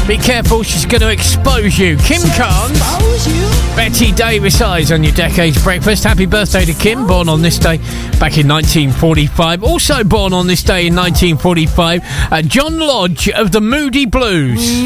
Be careful, she's going to expose you. Kim Carnes, Betty Davis Eyes on your Decades Breakfast. Happy birthday to Kim, born on this day back in 1945. Also born on this day in 1945, John Lodge of the Moody Blues.